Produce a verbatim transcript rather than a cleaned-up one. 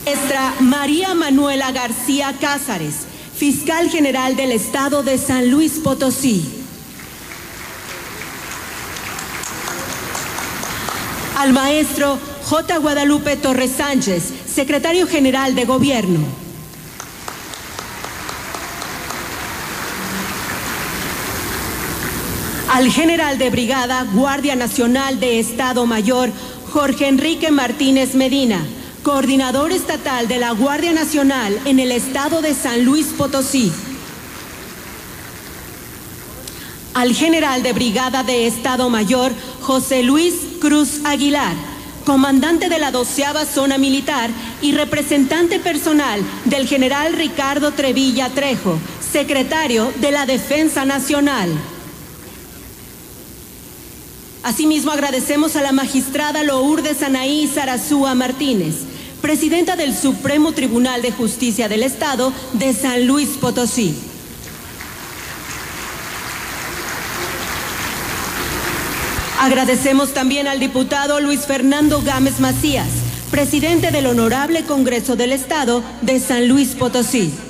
Maestra María Manuela García Cázares, Fiscal General del Estado de San Luis Potosí. Al maestro J. Guadalupe Torres Sánchez, Secretario General de Gobierno. Al General de Brigada, Guardia Nacional de Estado Mayor, Jorge Enrique Martínez Medina, Coordinador Estatal de la Guardia Nacional en el Estado de San Luis Potosí. Al General de Brigada de Estado Mayor, José Luis Cruz Aguilar, Comandante de la doceava Zona Militar y representante personal del General Ricardo Trevilla Trejo, Secretario de la Defensa Nacional. Asimismo, agradecemos a la magistrada Lourdes Anaí Zarazúa Martínez, Presidenta del Supremo Tribunal de Justicia del Estado de San Luis Potosí. Agradecemos también al diputado Luis Fernando Gámez Macías, Presidente del Honorable Congreso del Estado de San Luis Potosí.